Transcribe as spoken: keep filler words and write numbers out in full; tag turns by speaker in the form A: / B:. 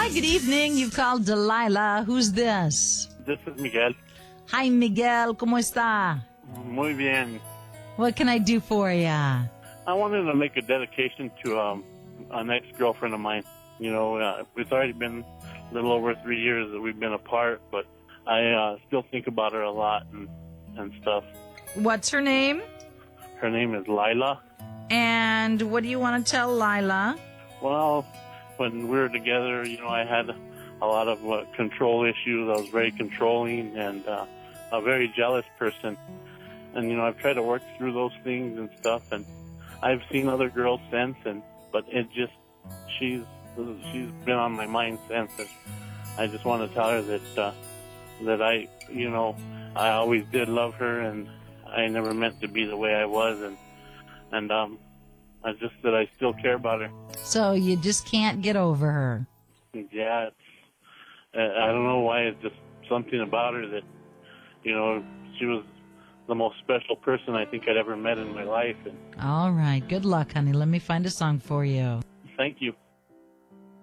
A: good evening. You've called Delilah. Who's this?
B: This is Miguel.
A: Hi, Miguel. ¿Cómo está?
B: Muy bien.
A: What can I do for ya?
B: I wanted to make a dedication to um, an ex-girlfriend of mine. You know, uh, it's already been a little over three years that we've been apart, but I uh, still think about her a lot and, and stuff.
A: What's her name?
B: Her name is Lila.
A: And what do you want to tell Lila?
B: Well, when we were together, you know, I had a lot of uh, control issues. I was very controlling and uh, a very jealous person. And, you know, I've tried to work through those things and stuff, and I've seen other girls since, and but it just, she's she's been on my mind since, and I just want to tell her that, uh, that I, you know, I always did love her, and I never meant to be the way I was, and, and um, I just, that I still care about her.
A: So you just can't get over her.
B: Yeah, it's, uh, I don't know why, it's just something about her that, you know, she was the most special person I think I'd ever met in my life. And
A: all right. Good luck, honey. Let me find a song for you.
B: thank you.